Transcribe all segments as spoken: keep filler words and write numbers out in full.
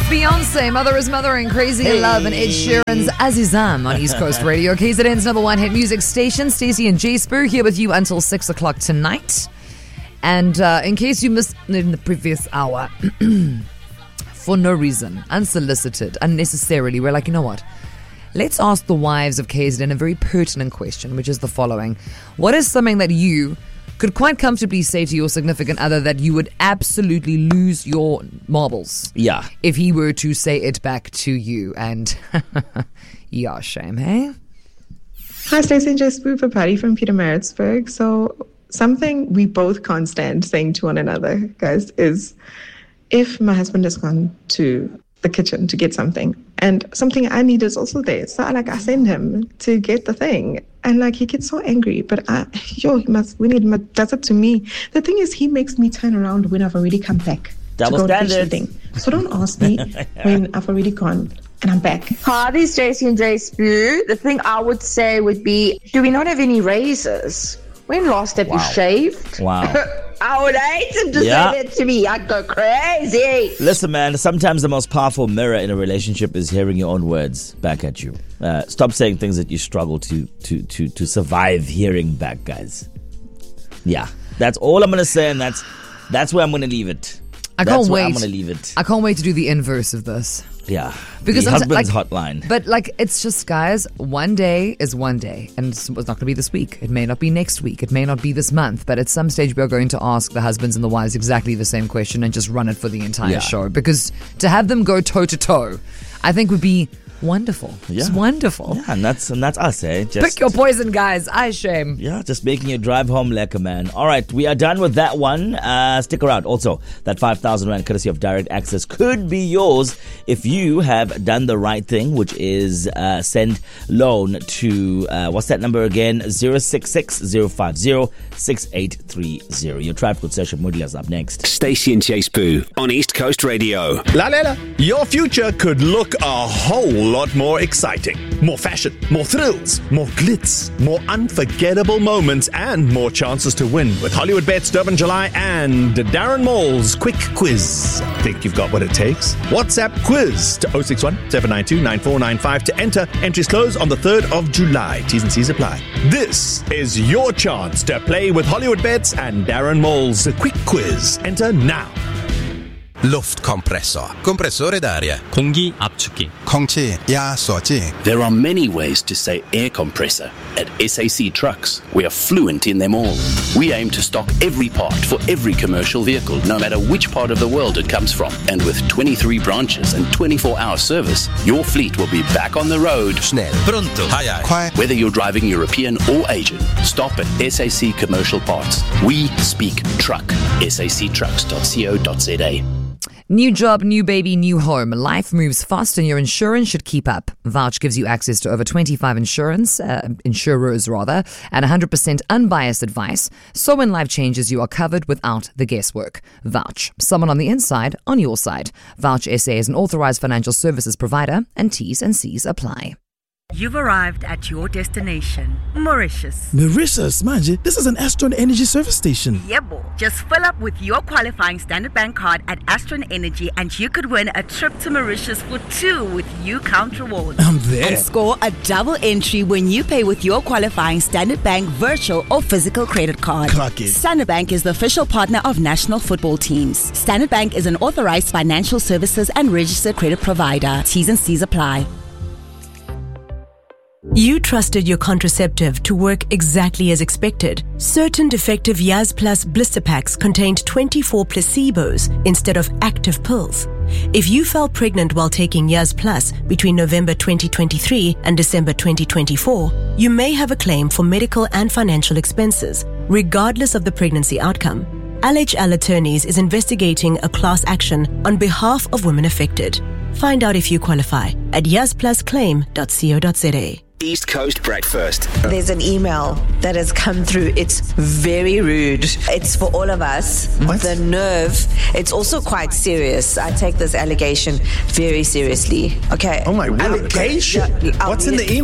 Beyonce, Mother is Mothering, Crazy in Love, and Ed Sheeran's Azizam on East Coast Radio. K Z N's number one hit music station. Stacey and Jay Spoo here with you until six o'clock tonight. And uh, in case you missed in the previous hour, for no reason, unsolicited, unnecessarily, we're like, you know what? Let's ask the wives of K Z N a very pertinent question, which is the following. What is something that you could quite comfortably say to your significant other that you would absolutely lose your marbles? Yeah. If he were to say it back to you. And yeah, shame, hey? Hi, Stacey and Jay Spoo, Patty from Pietermaritzburg. So something we both can't stand saying to one another, guys, is if my husband has gone to the kitchen to get something and something I need is also there, so I, like I send him to get the thing, and like he gets so angry, but I, yo, he must when he does it to me. The thing is, he makes me turn around when I've already come back Double to go standards. fetch the thing. So don't ask me when I've already gone and I'm back. Hi, this is Stacey and Jay Spoo. The thing I would say would be, do we not have any razors? When last have Wow. you shaved? Wow. I would hate him to Yeah. say that to me. I'd go crazy. Listen, man, sometimes the most powerful mirror in a relationship is hearing your own words back at you. Uh, stop saying things that you struggle to, to, to, to survive hearing back, guys. Yeah, that's all I'm going to say, and that's that's where I'm going to leave it. I that's can't where wait. I'm going to leave it. I can't wait to do the inverse of this. Yeah, Because the I'm- husband's like- hotline. But like, it's just, guys, one day is one day, and it's, it's not going to be this week. It may not be next week. It may not be this month. But at some stage, we are going to ask the husbands and the wives exactly the same question and just run it for the entire Yeah. show. Because to have them go toe to toe, I think would be wonderful. Yeah. It's wonderful. Yeah, and that's and that's us, eh? Just, Pick your poison, guys. I shame. Yeah, just making your drive home lekker, man. All right, we are done with that one. Uh, stick around. Also, that five thousand rand courtesy of Direct Access could be yours if you have done the right thing, which is uh, send loan to, uh, what's that number again? zero six six zero five zero six eight three zero. Your traffic with Session Moodley is up next. Stacey and Jay Spoo on East Coast Radio. La Lela, your future could look a whole lot more exciting. More fashion, more thrills, more glitz, more unforgettable moments, and more chances to win with Hollywood Bets, Durban July, and Darren Moll's Quick Quiz. Think you've got what it takes? WhatsApp quiz to oh six one, seven nine two, nine four nine five to enter. Entries close on the third of July. T's and C's apply. This is your chance to play with Hollywood Bets and Darren Moll's Quick Quiz. Enter now. Luftkompressor. Kompressore d'aria. 공기 압축기. 空气压缩机. There are many ways to say air compressor. At S A C Trucks, we are fluent in them all. We aim to stock every part for every commercial vehicle, no matter which part of the world it comes from. And with twenty-three branches and twenty-four hour service, your fleet will be back on the road. Schnell. Pronto. Hai hai. 快. Whether you're driving European or Asian, stop at S A C Commercial Parts. We speak truck. S A C trucks dot co dot z a. New job, new baby, new home. Life moves fast and your insurance should keep up. Vouch gives you access to over twenty-five insurance, uh, insurers rather, and one hundred percent unbiased advice. So when life changes, you are covered without the guesswork. Vouch. Someone on the inside, on your side. Vouch S A is an authorized financial services provider, and T's and C's apply. You've arrived at your destination, Mauritius. Mauritius, manje, this is an Astron Energy service station. Yeah, boy. Just fill up with your qualifying Standard Bank card at Astron Energy and you could win a trip to Mauritius for two with U Count Rewards. I'm there. And score a double entry when you pay with your qualifying Standard Bank virtual or physical credit card. Clock it. Standard Bank is the official partner of national football teams. Standard Bank is an authorized financial services and registered credit provider. T's and C's apply. You trusted your contraceptive to work exactly as expected. Certain defective Yaz Plus blister packs contained twenty-four placebos instead of active pills. If you fell pregnant while taking Yaz Plus between November twenty twenty-three and December twenty twenty-four, you may have a claim for medical and financial expenses, regardless of the pregnancy outcome. L H L Attorneys is investigating a class action on behalf of women affected. Find out if you qualify at yaz plus claim dot co dot z a. East Coast Breakfast. There's an email that has come through. It's very rude. It's for all of us. What? The nerve. It's also quite serious. I take this allegation very seriously. Okay. Oh my word. Allegation? What's in the email?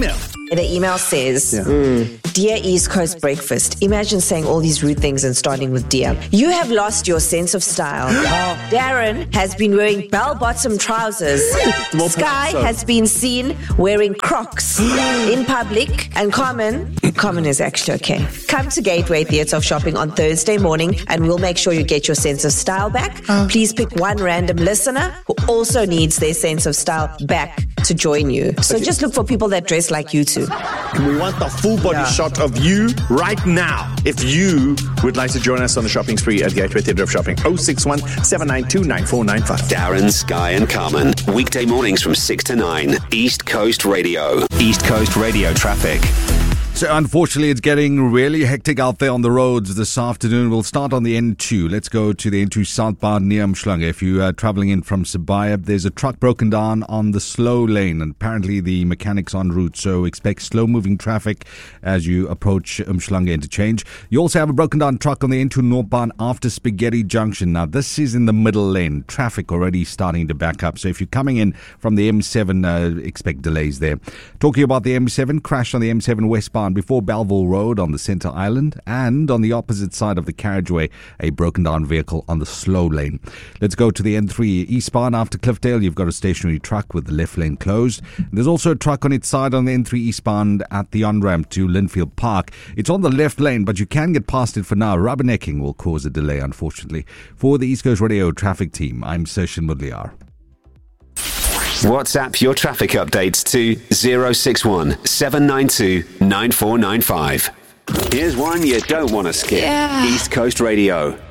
The email says, Yeah. mm, Dear East Coast Breakfast, imagine saying all these rude things and starting with dear. You have lost your sense of style. Darren has been wearing bell-bottom trousers. Sky has been seen wearing Crocs in public. And Common, Common is actually okay. Come to Gateway Theatre of Shopping on Thursday morning and we'll make sure you get your sense of style back. Please pick one random listener who also needs their sense of style back to join you. So just look for people that dress like you two. We want the full body Yeah. shot of you right now. If you would like to join us on the shopping spree at Gateway Theatre of Shopping, oh six one, seven nine two, nine four nine five. Darren, Sky and Carmen. Weekday mornings from six to nine. East Coast Radio. East Coast Radio traffic. So unfortunately, it's getting really hectic out there on the roads this afternoon. We'll start on the N two. Let's go to the N two southbound near Umhlanga. If you are traveling in from Sibaya, there's a truck broken down on the slow lane, and apparently the mechanic's en route. So expect slow-moving traffic as you approach Umhlanga interchange. You also have a broken down truck on the N two northbound after Spaghetti Junction. Now, this is in the middle lane. Traffic already starting to back up. So if you're coming in from the M seven, uh, expect delays there. Talking about the M seven, crash on the M seven westbound before Belleville Road on the Centre Island, and on the opposite side of the carriageway, a broken down vehicle on the slow lane. Let's go to the N three eastbound after Cliffdale. You've got a stationary truck with the left lane closed. There's also a truck on its side on the N three eastbound at the on-ramp to Linfield Park. It's on the left lane, but you can get past it for now. Rubbernecking will cause a delay, unfortunately. For the East Coast Radio traffic team, I'm Sershin Mudliar. WhatsApp your traffic updates to zero six one, seven nine two, nine four nine five. Here's one you don't want to skip. Yeah. East Coast Radio.